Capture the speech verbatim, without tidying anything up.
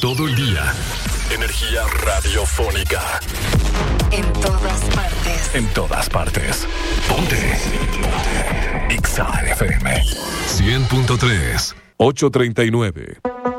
todo el día. Energía radiofónica. En todas partes. En todas partes. Ponte. Ponte. X A F M. cien punto tres. ocho treinta y nueve.